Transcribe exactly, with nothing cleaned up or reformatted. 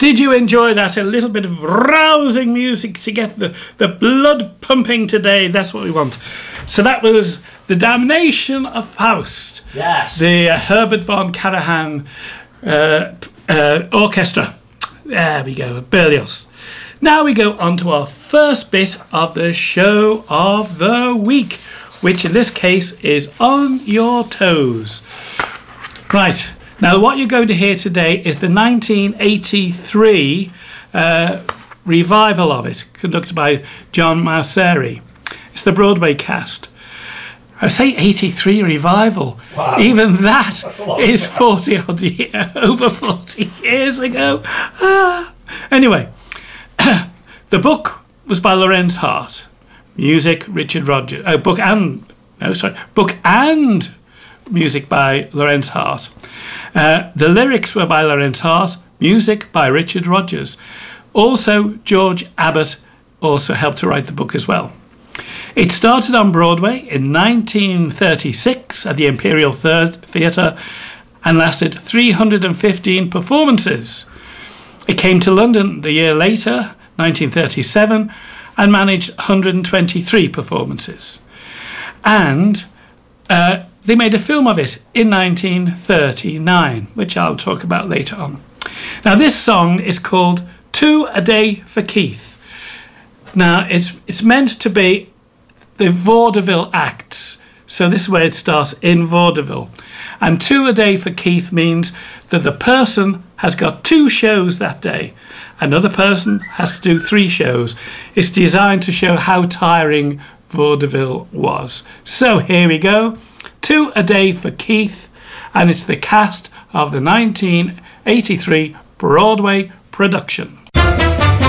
Did you enjoy that? A little bit of rousing music to get the, the blood pumping today. That's what we want. So that was The Damnation of Faust. Yes. The uh, Herbert von Karajan uh, uh, Orchestra. There we go. Berlioz. Now we go on to our first bit of the show of the week, which in this case is On Your Toes. Right. Now, what you're going to hear today is the nineteen eighty-three uh, revival of it, conducted by John Mauceri. It's the Broadway cast. I say eighty-three revival. Wow. Even that is forty odd years, over forty years ago. Ah. Anyway, the book was by Lorenz Hart. Music, Richard Rodgers. Oh, book and no, sorry, book and music by Lorenz Hart. Uh, the lyrics were by Lorenz Hart, music by Richard Rodgers. Also, George Abbott also helped to write the book as well. It started on Broadway in nineteen thirty-six at the Imperial Theatre and lasted three hundred fifteen performances. It came to London the year later, nineteen thirty-seven, and managed one hundred twenty-three performances. And uh, they made a film of it in nineteen thirty-nine, which I'll talk about later on. Now, this song is called Two a Day for Keith. Now, it's it's meant to be the vaudeville acts. So this is where it starts, in vaudeville. And two a day for Keith means that the person has got two shows that day. Another person has to do three shows. It's designed to show how tiring vaudeville was. So here we go. Two a Day for Keith, and it's the cast of the nineteen eighty-three Broadway production.